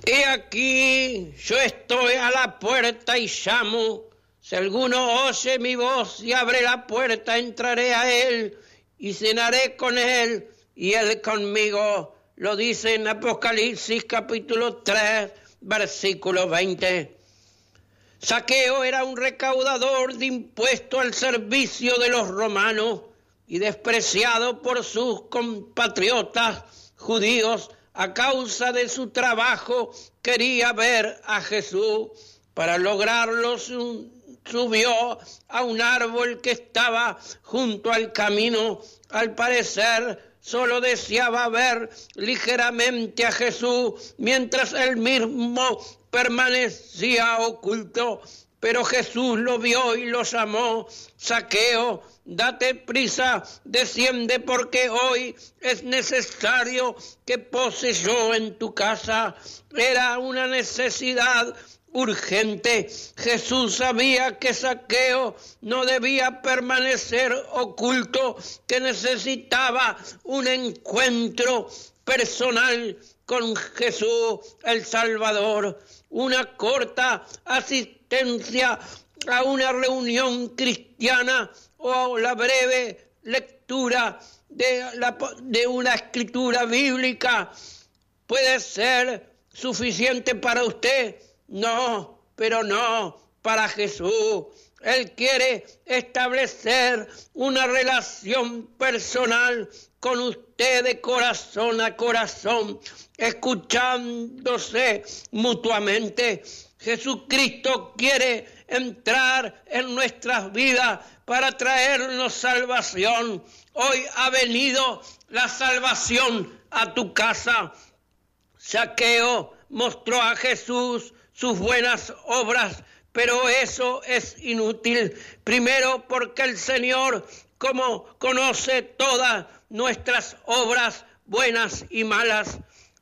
He aquí, yo estoy a la puerta y llamo. Si alguno oye mi voz y abre la puerta, entraré a él y cenaré con él y él conmigo. Lo dice en Apocalipsis capítulo 3, versículo 20. Zaqueo era un recaudador de impuestos al servicio de los romanos y despreciado por sus compatriotas judíos. A causa de su trabajo quería ver a Jesús. Para lograrlo subió a un árbol que estaba junto al camino. Al parecer solo deseaba ver ligeramente a Jesús mientras él mismo permanecía oculto. Pero Jesús lo vio y lo llamó: Zaqueo, date prisa, desciende, porque hoy es necesario que pose yo en tu casa. Era una necesidad urgente. Jesús sabía que Zaqueo no debía permanecer oculto, que necesitaba un encuentro personal con Jesús el Salvador. Una corta asistencia a una reunión cristiana o la breve lectura de una escritura bíblica puede ser suficiente para usted. No, pero no para Jesús. Él quiere establecer una relación personal con usted de corazón a corazón, escuchándose mutuamente. Jesucristo quiere entrar en nuestras vidas para traernos salvación. Hoy ha venido la salvación a tu casa. Zaqueo mostró a Jesús sus buenas obras, pero eso es inútil. Primero, porque el Señor, como conoce todas nuestras obras buenas y malas.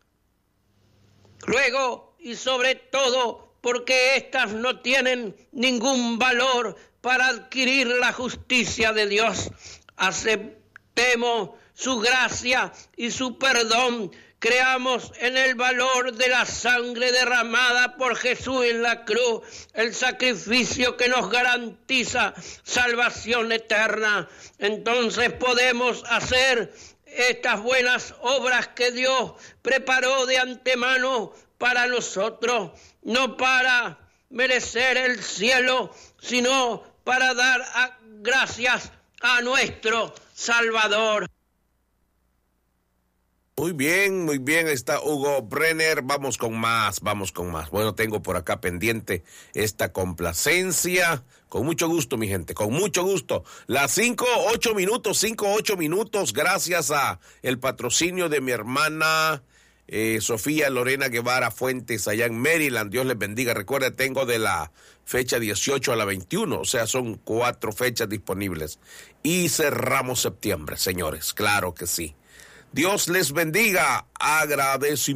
Luego, y sobre todo, porque éstas no tienen ningún valor para adquirir la justicia de Dios. Aceptemos su gracia y su perdón. Creamos en el valor de la sangre derramada por Jesús en la cruz, el sacrificio que nos garantiza salvación eterna. Entonces podemos hacer estas buenas obras que Dios preparó de antemano para nosotros, no para merecer el cielo, sino para dar gracias a nuestro Salvador. Muy bien, está Hugo Brenner. Vamos con más. Bueno, tengo por acá pendiente esta complacencia. Con mucho gusto, mi gente, con mucho gusto. Las 5:08 minutos, gracias a el patrocinio de mi hermana Sofía Lorena Guevara Fuentes, allá en Maryland. Dios les bendiga. Recuerden, tengo de la fecha 18 a la 21, o sea, son 4 fechas disponibles. Y cerramos septiembre, señores, claro que sí. Dios les bendiga. Agradecimiento.